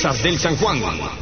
Empresas del San Juan.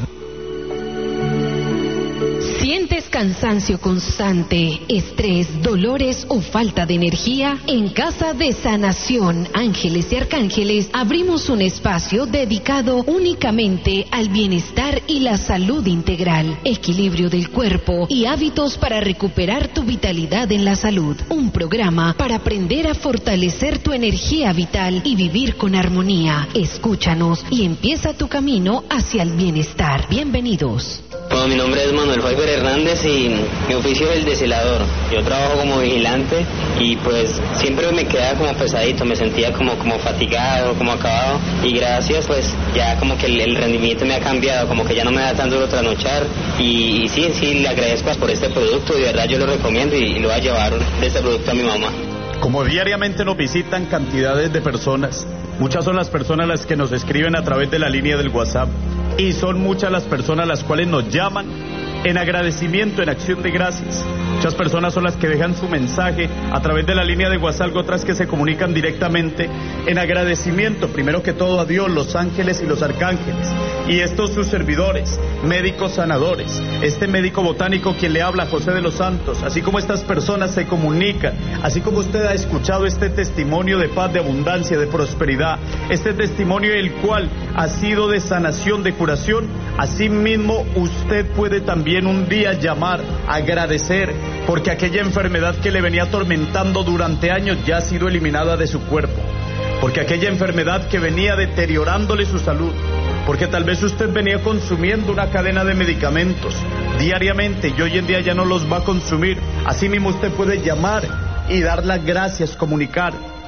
¿Sientes cansancio constante, estrés, dolores o falta de energía? En Casa de Sanación Ángeles y Arcángeles abrimos un espacio dedicado únicamente al bienestar y la salud integral, equilibrio del cuerpo y hábitos para recuperar tu vitalidad en la salud. Un programa para aprender a fortalecer tu energía vital y vivir con armonía. Escúchanos y empieza tu camino hacia el bienestar. Bienvenidos. Bueno, mi nombre es Manuel Faiber Hernández y mi oficio es el de celador. Yo trabajo como vigilante y pues siempre me quedaba como pesadito, me sentía como fatigado, como acabado, y gracias pues ya como que el rendimiento me ha cambiado, como que ya no me da tan duro trasnochar y sí, le agradezco por este producto, de verdad yo lo recomiendo y lo voy a llevar de este producto a mi mamá. Como diariamente nos visitan cantidades de personas, muchas son las personas las que nos escriben a través de la línea del WhatsApp y son muchas las personas las cuales nos llaman en agradecimiento, en acción de gracias. Muchas personas son las que dejan su mensaje a través de la línea de WhatsApp, otras que se comunican directamente en agradecimiento, primero que todo a Dios, los ángeles y los arcángeles, y estos sus servidores, médicos sanadores, este médico botánico quien le habla, José de los Santos, así como estas personas se comunican, así como usted ha escuchado este testimonio de paz, de abundancia, de prosperidad, este testimonio el cual ha sido de sanación, de curación, así mismo usted puede también un día llamar, agradecer, porque aquella enfermedad que le venía atormentando durante años ya ha sido eliminada de su cuerpo, porque aquella enfermedad que venía deteriorándole su salud, porque tal vez usted venía consumiendo una cadena de medicamentos diariamente y hoy en día ya no los va a consumir. Así mismo usted puede llamar y dar las gracias, comunicar.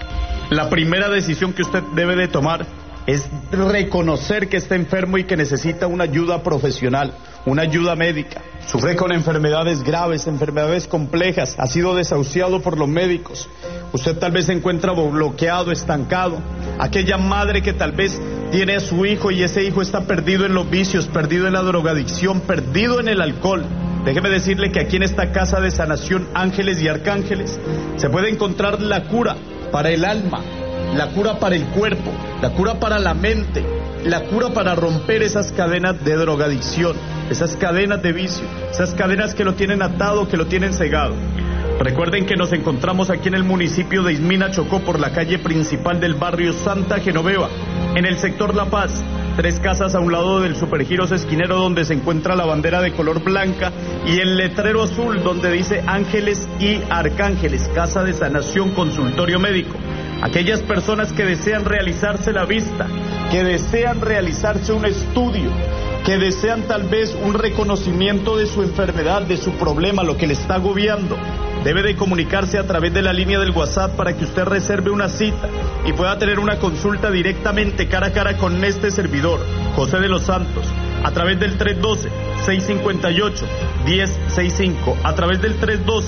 La primera decisión que usted debe de tomar es reconocer que está enfermo y que necesita una ayuda profesional, una ayuda médica. Sufre con enfermedades graves, enfermedades complejas, ha sido desahuciado por los médicos. Usted tal vez se encuentra bloqueado, estancado. Aquella madre que tal vez tiene a su hijo y ese hijo está perdido en los vicios, perdido en la drogadicción, perdido en el alcohol. Déjeme decirle que aquí en esta Casa de Sanación Ángeles y Arcángeles se puede encontrar la cura para el alma, la cura para el cuerpo, la cura para la mente, la cura para romper esas cadenas de drogadicción, esas cadenas de vicio, esas cadenas que lo tienen atado, que lo tienen cegado. Recuerden que nos encontramos aquí en el municipio de Ismina, Chocó, por la calle principal del barrio Santa Genoveva, en el sector La Paz, 3 casas a un lado del Supergiros Esquinero, donde se encuentra la bandera de color blanca y el letrero azul donde dice Ángeles y Arcángeles, Casa de Sanación, Consultorio Médico. Aquellas personas que desean realizarse la vista, que desean realizarse un estudio, que desean tal vez un reconocimiento de su enfermedad, de su problema, lo que le está agobiando, debe de comunicarse a través de la línea del WhatsApp para que usted reserve una cita y pueda tener una consulta directamente cara a cara con este servidor, José de los Santos, a través del 312-658-1065, a través del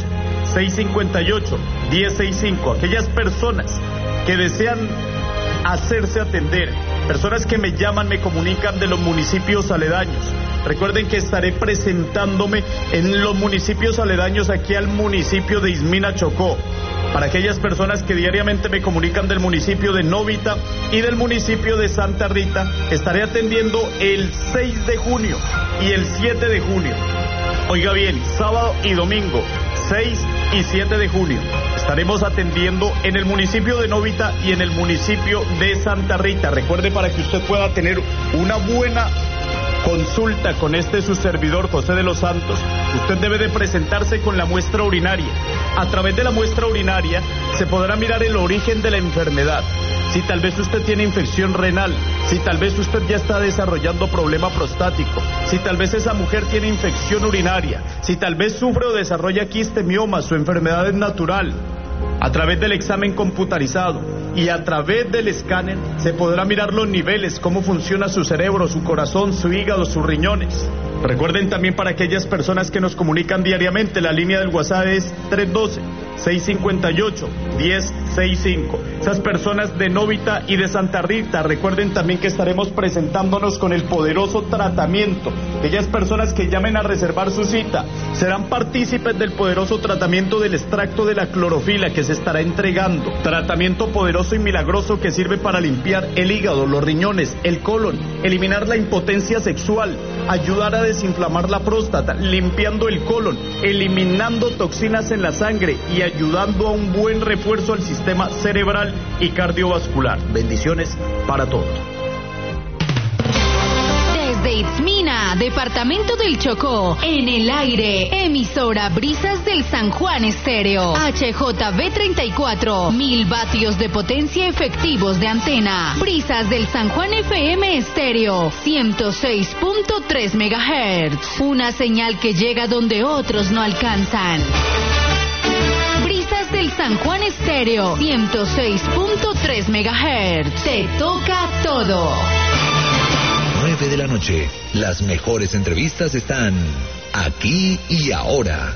312-658-1065. Aquellas personas que desean hacerse atender, personas que me llaman, me comunican de los municipios aledaños. Recuerden que estaré presentándome en los municipios aledaños aquí al municipio de Ismina, Chocó. Para aquellas personas que diariamente me comunican del municipio de Novita y del municipio de Santa Rita, estaré atendiendo el 6 de junio y el 7 de junio. Oiga bien, sábado y domingo, 6 y 7 de junio. Estaremos atendiendo en el municipio de Novita y en el municipio de Santa Rita. Recuerde, para que usted pueda tener una buena consulta con su servidor, José de los Santos, usted debe de presentarse con la muestra urinaria. A través de la muestra urinaria se podrá mirar el origen de la enfermedad. Si tal vez usted tiene infección renal, si tal vez usted ya está desarrollando problema prostático, si tal vez esa mujer tiene infección urinaria, si tal vez sufre o desarrolla quiste, mioma, su enfermedad es natural. A través del examen computarizado y a través del escáner se podrá mirar los niveles, cómo funciona su cerebro, su corazón, su hígado, sus riñones. Recuerden también para aquellas personas que nos comunican diariamente, la línea del WhatsApp es 312-658-1065. Esas personas de Novita y de Santa Rita, recuerden también que estaremos presentándonos con el poderoso tratamiento. Aquellas personas que llamen a reservar su cita serán partícipes del poderoso tratamiento del extracto de la clorofila que se estará entregando. Tratamiento poderoso y milagroso que sirve para limpiar el hígado, los riñones, el colon, eliminar la impotencia sexual, ayudar a desinflamar la próstata, limpiando el colon, eliminando toxinas en la sangre y ayudando a un buen refuerzo al sistema cerebral y cardiovascular. Bendiciones para todos. Desde Itzmina, departamento del Chocó, en el aire, emisora Brisas del San Juan Estéreo, HJB 34, 1000 vatios de potencia efectivos de antena. Brisas del San Juan FM Estéreo, 106.3 MHz, una señal que llega donde otros no alcanzan. Brisas del San Juan Estéreo, 106.3 MHz, te toca todo. 9 de la noche. Las mejores entrevistas están aquí y ahora.